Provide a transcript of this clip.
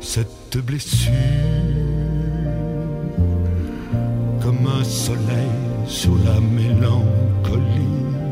cette blessure comme un soleil sur la mélancolie.